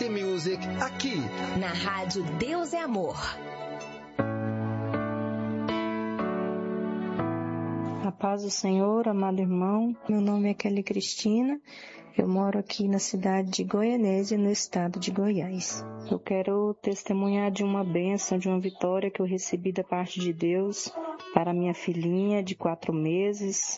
Legacy Music, aqui na Rádio Deus é Amor. A paz do Senhor, amado irmão. Meu nome é Kelly Cristina. Eu moro aqui na cidade de Goianésia, no estado de Goiás. Eu quero testemunhar de uma bênção, de uma vitória que eu recebi da parte de Deus para minha filhinha de 4 meses.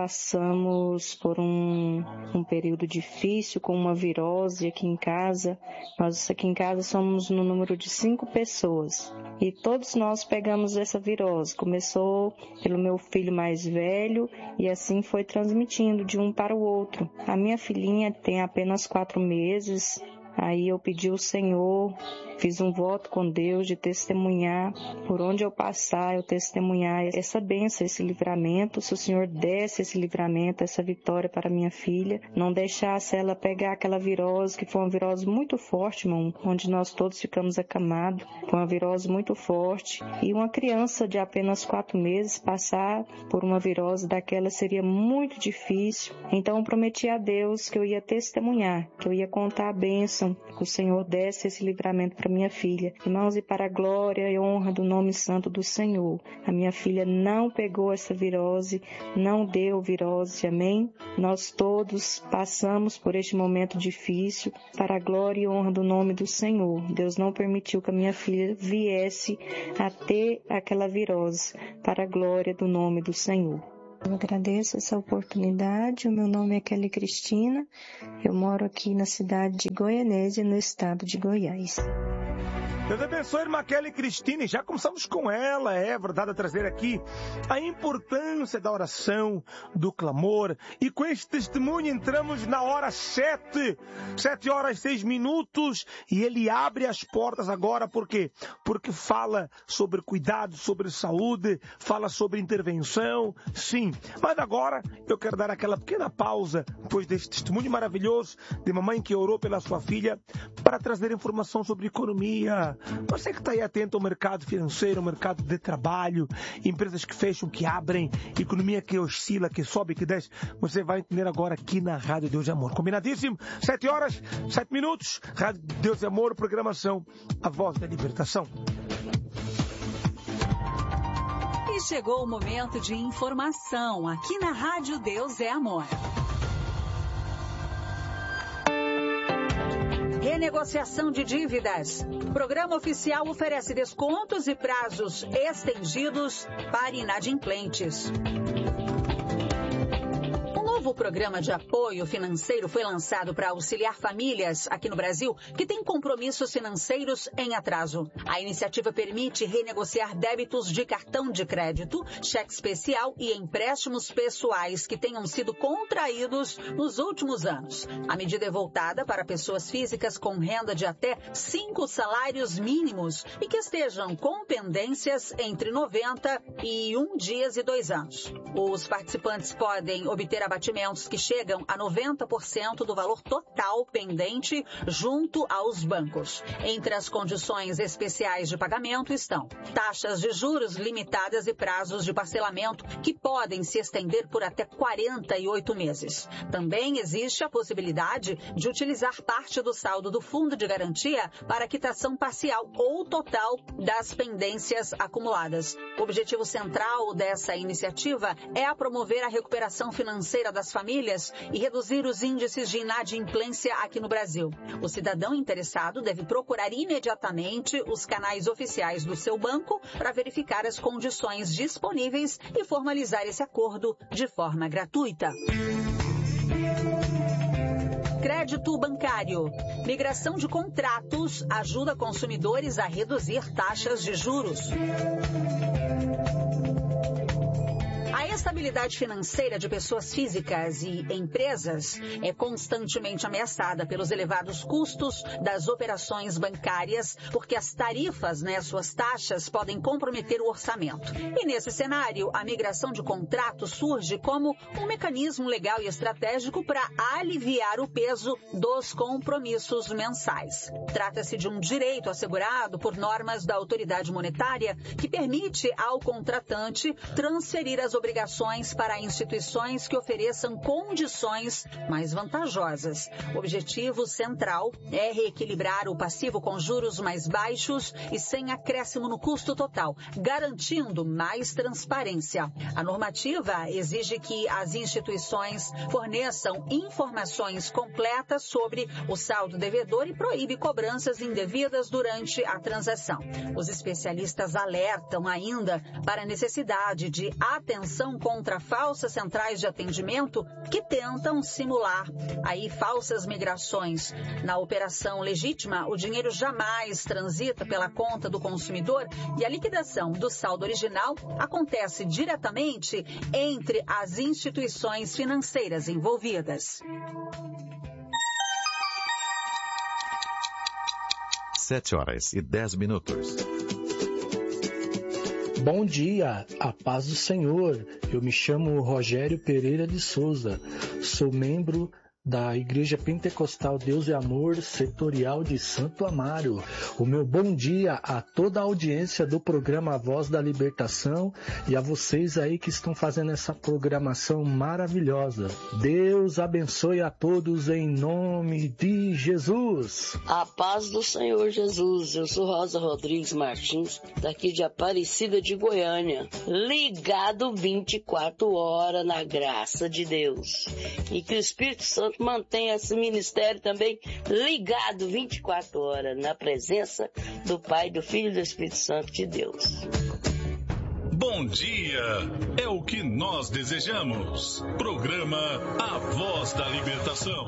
Passamos por um período difícil com uma virose aqui em casa. Nós aqui em casa somos no número de 5 pessoas e todos nós pegamos essa virose. Começou pelo meu filho mais velho e assim foi transmitindo de um para o outro. A minha filhinha tem apenas 4 meses. Aí eu pedi ao Senhor, fiz um voto com Deus de testemunhar, por onde eu passar, eu testemunhar essa bênção, esse livramento. Se o Senhor desse esse livramento, essa vitória para minha filha, não deixasse ela pegar aquela virose, que foi uma virose muito forte, irmão, onde nós todos ficamos acamados. Foi uma virose muito forte. E uma criança de apenas 4 meses passar por uma virose daquela seria muito difícil. Então eu prometi a Deus que eu ia testemunhar, que eu ia contar a bênção, que o Senhor desse esse livramento para minha filha. Irmãos, e para a glória e honra do nome santo do Senhor, a minha filha não pegou essa virose, não deu virose, amém? Nós todos passamos por este momento difícil, para a glória e honra do nome do Senhor. Deus não permitiu que a minha filha viesse a ter aquela virose, para a glória do nome do Senhor. Eu agradeço essa oportunidade. O meu nome é Kelly Cristina. Eu moro aqui na cidade de Goianésia, no estado de Goiás. Deus abençoe a irmã Kelly Cristina. E já começamos com ela, é verdade, a trazer aqui a importância da oração, do clamor. E com este testemunho entramos na hora 7 horas 6 minutos. E ele abre as portas agora, por quê? Porque fala sobre cuidado, sobre saúde, fala sobre intervenção, sim. Mas agora eu quero dar aquela pequena pausa, depois deste testemunho maravilhoso de mamãe que orou pela sua filha, para trazer informação sobre economia. Você que está aí atento ao mercado financeiro, ao mercado de trabalho, empresas que fecham, que abrem, economia que oscila, que sobe, que desce, você vai entender agora aqui na Rádio Deus e Amor. Combinadíssimo? 7 horas, 7 minutos, Rádio Deus e Amor, programação A Voz da Libertação. E chegou o momento de informação aqui na Rádio Deus é Amor. Renegociação de dívidas. O programa oficial oferece descontos e prazos estendidos para inadimplentes. O novo programa de apoio financeiro foi lançado para auxiliar famílias aqui no Brasil que têm compromissos financeiros em atraso. A iniciativa permite renegociar débitos de cartão de crédito, cheque especial e empréstimos pessoais que tenham sido contraídos nos últimos anos. A medida é voltada para pessoas físicas com renda de até 5 salários mínimos e que estejam com pendências entre 90 e 1 dias e 2 anos. Os participantes podem obter abatimentos que chegam a 90% do valor total pendente junto aos bancos. Entre as condições especiais de pagamento estão taxas de juros limitadas e prazos de parcelamento que podem se estender por até 48 meses. Também existe a possibilidade de utilizar parte do saldo do Fundo de Garantia para quitação parcial ou total das pendências acumuladas. O objetivo central dessa iniciativa é a promover a recuperação financeira das famílias e reduzir os índices de inadimplência aqui no Brasil. O cidadão interessado deve procurar imediatamente os canais oficiais do seu banco para verificar as condições disponíveis e formalizar esse acordo de forma gratuita. Crédito bancário. Migração de contratos ajuda consumidores a reduzir taxas de juros. A estabilidade financeira de pessoas físicas e empresas é constantemente ameaçada pelos elevados custos das operações bancárias, porque as tarifas, suas taxas, podem comprometer o orçamento. E nesse cenário, a migração de contratos surge como um mecanismo legal e estratégico para aliviar o peso dos compromissos mensais. Trata-se de um direito assegurado por normas da autoridade monetária que permite ao contratante transferir as obrigações licitações para instituições que ofereçam condições mais vantajosas. O objetivo central é reequilibrar o passivo com juros mais baixos e sem acréscimo no custo total, garantindo mais transparência. A normativa exige que as instituições forneçam informações completas sobre o saldo devedor e proíbe cobranças indevidas durante a transação. Os especialistas alertam ainda para a necessidade de atenção contra falsas centrais de atendimento que tentam simular falsas migrações. Na operação legítima, o dinheiro jamais transita pela conta do consumidor e a liquidação do saldo original acontece diretamente entre as instituições financeiras envolvidas. 7h10. Bom dia, a paz do Senhor. Eu me chamo Rogério Pereira de Souza, sou membro da Igreja Pentecostal Deus e Amor, setorial de Santo Amaro. O meu bom dia a toda a audiência do programa A Voz da Libertação e a vocês aí que estão fazendo essa programação maravilhosa. Deus abençoe a todos em nome de Jesus. A paz do Senhor Jesus. Eu sou Rosa Rodrigues Martins, daqui de Aparecida de Goiânia. Ligado 24 horas na graça de Deus. E que o Espírito Santo mantenha esse ministério também ligado 24 horas na presença do Pai, do Filho e do Espírito Santo de Deus. Bom dia, é o que nós desejamos. Programa A Voz da Libertação.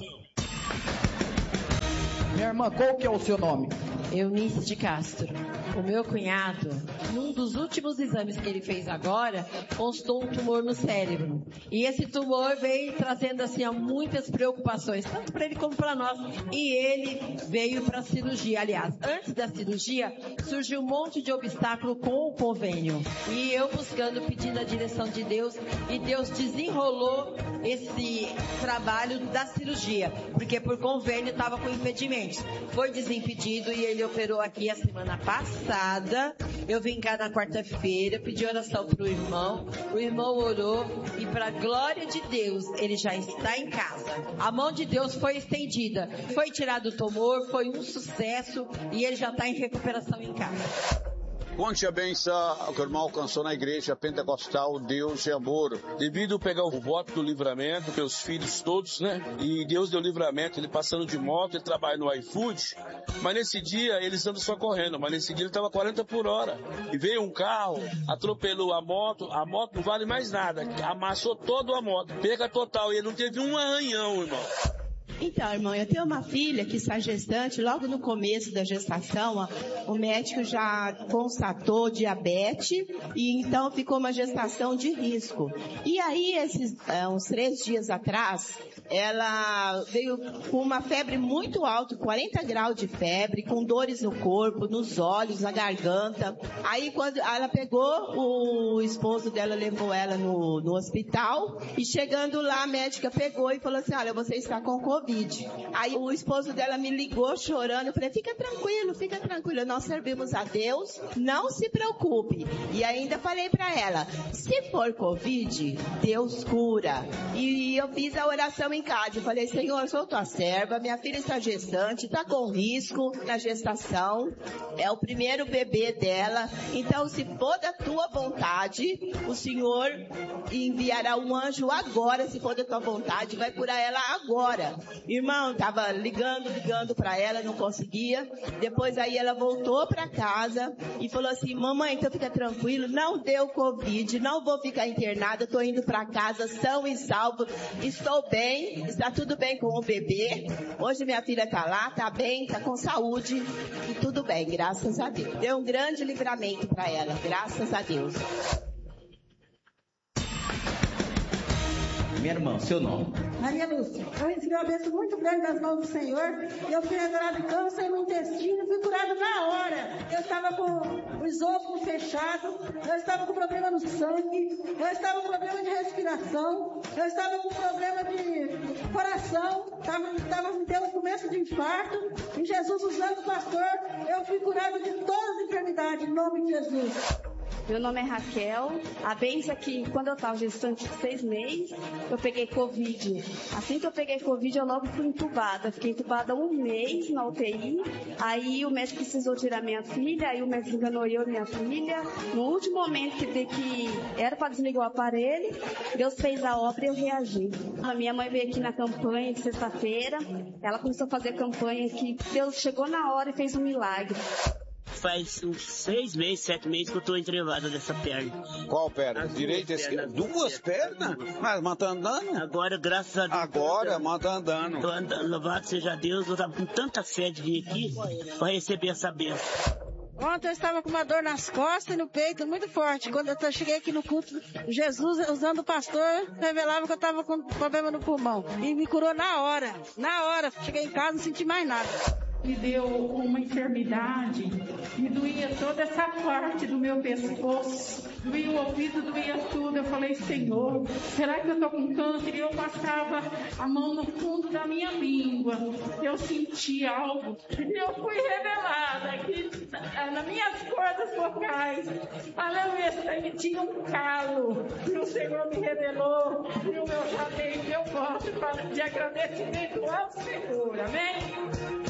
Minha irmã, qual que é o seu nome? Eunice de Castro. O meu cunhado, num dos últimos exames que ele fez agora, constou um tumor no cérebro. E esse tumor veio trazendo assim muitas preocupações, tanto para ele como para nós. E ele veio para a cirurgia. Aliás, antes da cirurgia, surgiu um monte de obstáculo com o convênio. E eu buscando, pedindo a direção de Deus, e Deus desenrolou esse trabalho da cirurgia, porque por convênio estava com impedimentos. Foi desimpedido e ele operou aqui a semana passada. Eu vim cá na quarta-feira, pedi oração para o irmão orou e para a glória de Deus, ele já está em casa. A mão de Deus foi estendida, foi tirado o tumor, foi um sucesso e ele já está em recuperação em casa. Conte a benção que o irmão alcançou na igreja pentecostal Deus e Amor. Devido a pegar o voto do livramento, meus filhos todos, né? E Deus deu livramento, ele passando de moto, ele trabalha no iFood. Mas nesse dia, eles andam só correndo, mas nesse dia ele estava 40 por hora. E veio um carro, atropelou a moto não vale mais nada. Amassou toda a moto, perca total, e ele não teve um arranhão, irmão. Então, irmão, eu tenho uma filha que está gestante. Logo no começo da gestação, o médico já constatou diabetes e então ficou uma gestação de risco. E aí, uns 3 dias atrás, ela veio com uma febre muito alta, 40 graus de febre, com dores no corpo, nos olhos, na garganta. Aí, quando ela pegou, o esposo dela levou ela no hospital e chegando lá, a médica pegou e falou assim, olha, você está com Covid. Aí o esposo dela me ligou chorando, eu falei, fica tranquilo, nós servimos a Deus, não se preocupe. E ainda falei para ela, se for Covid, Deus cura. E eu fiz a oração em casa, eu falei, Senhor, eu sou tua serva, minha filha está gestante, está com risco na gestação, é o primeiro bebê dela, então se for da tua vontade, o Senhor enviará um anjo agora, se for da tua vontade, vai curar ela agora. Irmão, tava ligando para ela, não conseguia. Depois aí ela voltou para casa e falou assim, mamãe, então fica tranquilo, não deu Covid, não vou ficar internada, tô indo para casa são e salvo, estou bem, está tudo bem com o bebê. Hoje minha filha tá lá, tá bem, tá com saúde e tudo bem, graças a Deus. Deu um grande livramento para ela, graças a Deus. Minha irmã, seu nome? Maria Lúcia. Eu recebi uma bênção muito grande das mãos do Senhor. Eu fui operada de câncer no intestino, fui curada na hora. Eu estava com o esôfago fechado, eu estava com problema no sangue, eu estava com problema de respiração, eu estava com problema de coração, estava tendo começo de infarto. E Jesus, usando o pastor, eu fui curada de todas as enfermidades, em nome de Jesus. Meu nome é Raquel. A benção é que quando eu estava gestante de 6 meses, eu peguei Covid. Assim que eu peguei Covid, eu logo fui entubada. Fiquei entubada 1 mês na UTI. Aí o médico precisou tirar minha filha, aí o médico enganou eu e minha filha. No último momento que era para desligar o aparelho, Deus fez a obra e eu reagi. A minha mãe veio aqui na campanha de sexta-feira. Ela começou a fazer campanha que Deus chegou na hora e fez um milagre. Faz uns 6 meses, 7 meses que eu tô entrevada dessa perna. Qual perna? Direita e esquerda? 2 pernas? Mas tá andando? Agora, graças a Deus. Agora, mas tá andando. Tô andando, louvado seja Deus. Eu tava com tanta fé de vir aqui para receber essa bênção. Ontem eu estava com uma dor nas costas e no peito muito forte. Quando eu cheguei aqui no culto, Jesus, usando o pastor, revelava que eu estava com problema no pulmão. E me curou na hora. Na hora. Cheguei em casa, não senti mais nada. Me deu uma enfermidade, me doía toda essa parte do meu pescoço, doía o ouvido, doía tudo. Eu falei, Senhor, será que eu estou com câncer? E eu passava a mão no fundo da minha língua, eu senti algo, e eu fui revelada aqui nas minhas cordas vocais. Aleluia, tinha um calo, e o Senhor me revelou, e o meu chamei, eu gosto de agradecimento ao Senhor, amém?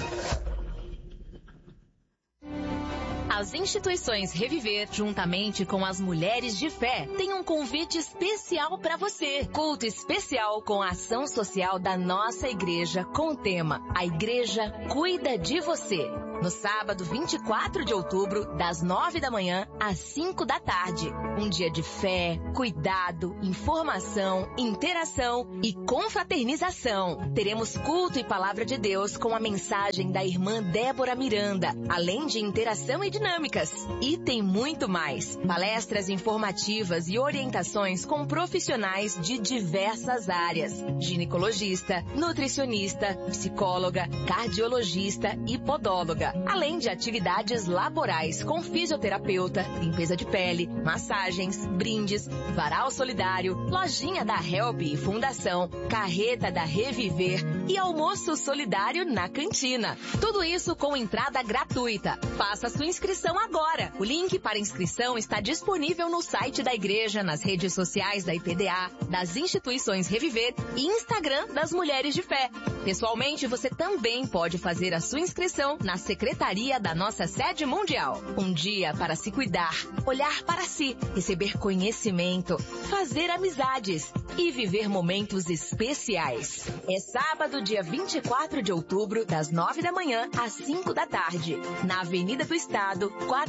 As instituições Reviver, juntamente com as Mulheres de Fé, têm um convite especial para você. Culto especial com a ação social da nossa igreja com o tema A Igreja Cuida de Você. No sábado 24 de outubro, das 9 da manhã às 5 da tarde. Um dia de fé, cuidado, informação, interação e confraternização. Teremos culto e palavra de Deus com a mensagem da irmã Débora Miranda, além de interação e dinâmicas. E tem muito mais. Palestras informativas e orientações com profissionais de diversas áreas. Ginecologista, nutricionista, psicóloga, cardiologista e podóloga. Além de atividades laborais com fisioterapeuta, limpeza de pele, massagens, brindes, varal solidário, lojinha da Help e Fundação, carreta da Reviver e almoço solidário na cantina. Tudo isso com entrada gratuita. Faça sua inscrição agora. O link para inscrição está disponível no site da igreja, nas redes sociais da IPDA, das instituições Reviver e Instagram das Mulheres de Fé. Pessoalmente, você também pode fazer a sua inscrição na secretaria da nossa sede mundial. Um dia para se cuidar, olhar para si, receber conhecimento, fazer amizades e viver momentos especiais. É sábado, dia 24 de outubro, das 9 da manhã às 5 da tarde, na Avenida do Estado,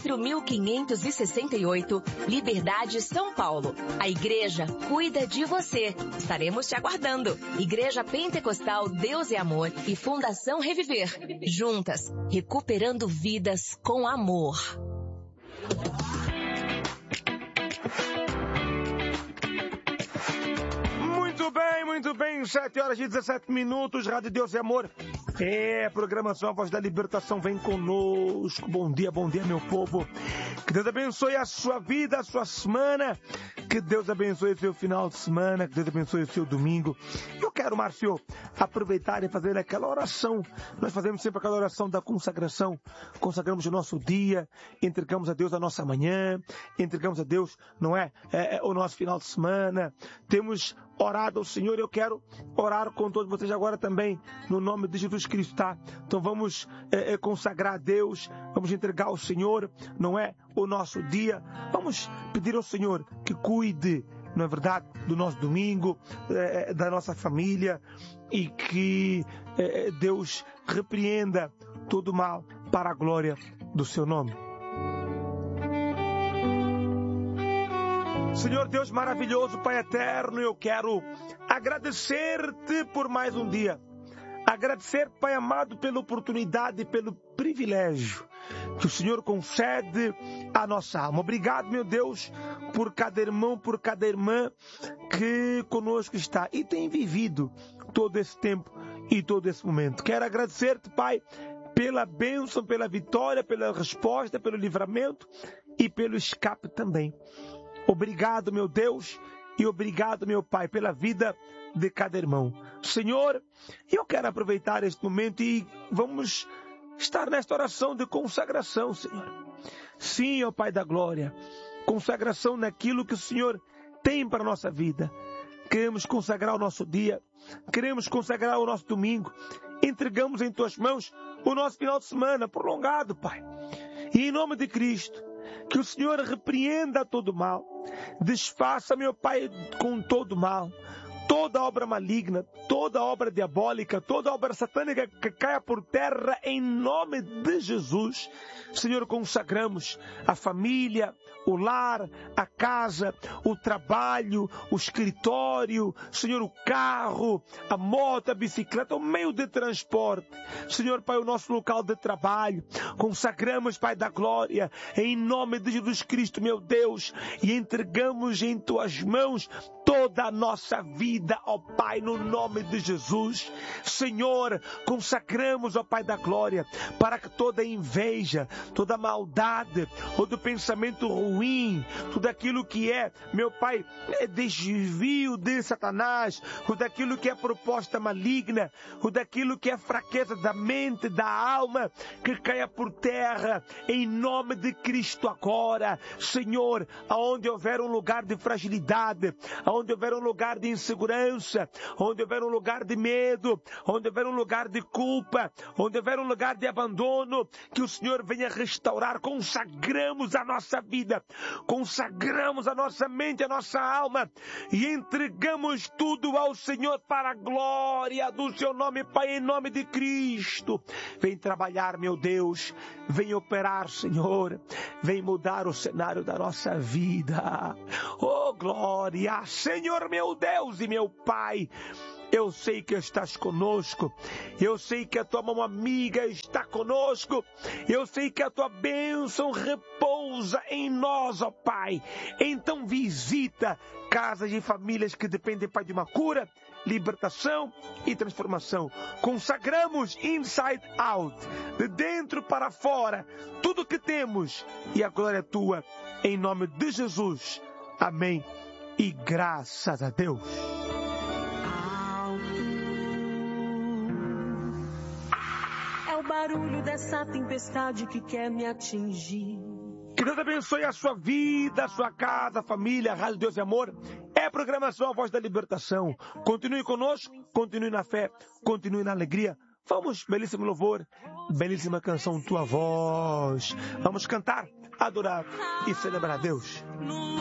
4568, Liberdade, São Paulo. A igreja cuida de você. Estaremos te aguardando. Igreja Pentecostal Deus e Amor e Fundação Reviver. Juntas, recuperando vidas com amor. Muito bem, 7 horas e 17 minutos, Rádio Deus e Amor. Programação A Voz da Libertação vem conosco. Bom dia, meu povo. Que Deus abençoe a sua vida, a sua semana. Que Deus abençoe o seu final de semana. Que Deus abençoe o seu domingo. Eu quero, Márcio, aproveitar e fazer aquela oração. Nós fazemos sempre aquela oração da consagração. Consagramos o nosso dia, entregamos a Deus a nossa manhã, entregamos a Deus, não é? O nosso final de semana. Temos orado ao Senhor. Eu quero orar com todos vocês agora também, no nome de Jesus Cristo, tá? Então vamos consagrar a Deus, vamos entregar ao Senhor, não é? O nosso dia. Vamos pedir ao Senhor que cuide, não é verdade, do nosso domingo, da nossa família, e que Deus repreenda todo o mal para a glória do seu nome. Senhor Deus maravilhoso, Pai eterno, eu quero agradecer-te por mais um dia. Agradecer, Pai amado, pela oportunidade e pelo privilégio que o Senhor concede à nossa alma. Obrigado, meu Deus, por cada irmão, por cada irmã que conosco está e tem vivido todo esse tempo e todo esse momento. Quero agradecer-te, Pai, pela bênção, pela vitória, pela resposta, pelo livramento e pelo escape também. Obrigado, meu Deus, e obrigado, meu Pai, pela vida de cada irmão. Senhor, eu quero aproveitar este momento e vamos estar nesta oração de consagração, Senhor. Sim, ó Pai da glória, consagração naquilo que o Senhor tem para a nossa vida. Queremos consagrar o nosso dia, queremos consagrar o nosso domingo. Entregamos em Tuas mãos o nosso final de semana prolongado, Pai. E em nome de Cristo, que o Senhor repreenda todo mal, desfaça, meu Pai, com todo mal, toda obra maligna, toda obra diabólica, toda obra satânica que caia por terra em nome de Jesus. Senhor, consagramos a família, o lar, a casa, o trabalho, o escritório, Senhor, o carro, a moto, a bicicleta, o meio de transporte. Senhor, Pai, o nosso local de trabalho. Consagramos, Pai da glória, em nome de Jesus Cristo, meu Deus, e entregamos em Tuas mãos toda a nossa vida, ó Pai, no nome de Jesus. Senhor, consagramos, ó Pai da glória, para que toda inveja, toda maldade, todo pensamento ruim, tudo aquilo que é, meu Pai, desvio de Satanás, tudo aquilo que é proposta maligna, tudo aquilo que é fraqueza da mente, da alma, que caia por terra, em nome de Cristo agora. Senhor, aonde houver um lugar de fragilidade, onde houver um lugar de insegurança, onde houver um lugar de medo, onde houver um lugar de culpa, onde houver um lugar de abandono, que o Senhor venha restaurar. Consagramos a nossa vida, consagramos a nossa mente, a nossa alma e entregamos tudo ao Senhor para a glória do Seu nome, Pai, em nome de Cristo. Vem trabalhar, meu Deus, vem operar, Senhor, vem mudar o cenário da nossa vida. Oh, glória! Senhor, meu Deus e meu Pai, eu sei que estás conosco, eu sei que a Tua mão amiga está conosco, eu sei que a Tua bênção repousa em nós, ó Pai. Então visita casas e famílias que dependem, Pai, de uma cura, libertação e transformação. Consagramos inside out, de dentro para fora, tudo que temos, e a glória é Tua, em nome de Jesus. Amém. E graças a Deus. É o barulho dessa tempestade que quer me atingir. Que Deus abençoe a sua vida, a sua casa, a família. A Rádio Deus e Amor é a programação A Voz da Libertação. Continue conosco, continue na fé, continue na alegria. Vamos, belíssimo louvor, belíssima canção, Tua Voz. Vamos cantar, adorar e celebrar a Deus.